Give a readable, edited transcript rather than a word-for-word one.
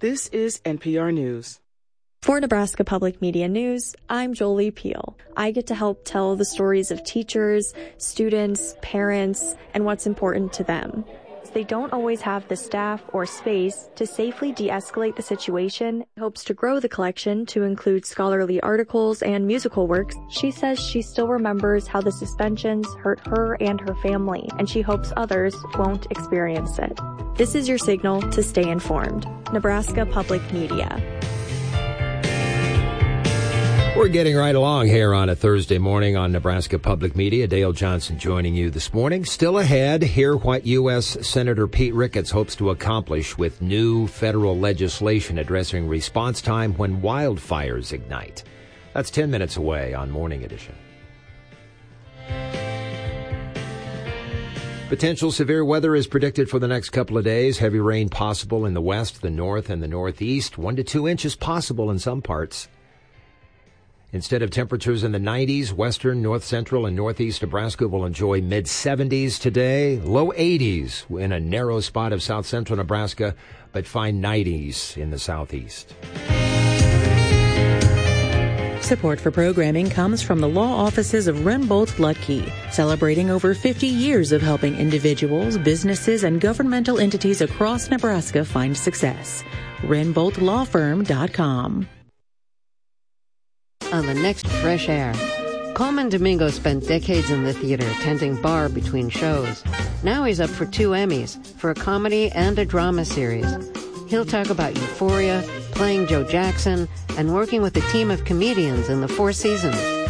This is NPR News. For Nebraska Public Media News, I'm Jolie Peel. I get to help tell the stories of teachers, students, parents, and what's important to them. They don't always have the staff or space to safely de-escalate the situation. Hopes to grow the collection to include scholarly articles and musical works. She says she still remembers how the suspensions hurt her and her family, and she hopes others won't experience it. This is your signal to stay informed. Nebraska Public Media. We're getting right along here on a Thursday morning on Nebraska Public Media. Dale Johnson joining you this morning. Still ahead, hear what U.S. Senator Pete Ricketts hopes to accomplish with new federal legislation addressing response time when wildfires ignite. That's 10 minutes away on Morning Edition. Potential severe weather is predicted for the next couple of days. Heavy rain possible in the west, the north, and the northeast. 1 to 2 inches possible in some parts. Instead of temperatures in the 90s, western, north central, and northeast Nebraska will enjoy mid-70s today, low 80s in a narrow spot of south central Nebraska, but fine 90s in the southeast. Support for programming comes from the law offices of Renbolt Lutke, celebrating over 50 years of helping individuals, businesses, and governmental entities across Nebraska find success. RenboltLawFirm.com. On the next Fresh Air, Coleman Domingo spent decades in the theater, tending bar between shows. Now he's up for 2 Emmys, for a comedy and a drama series. He'll talk about Euphoria, playing Joe Jackson, and working with a team of comedians in the 4 seasons.